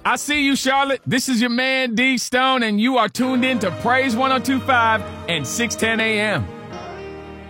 I see you, Charlotte. This is your man, D Stone, and you are tuned in to Praise 102.5 and 610 AM.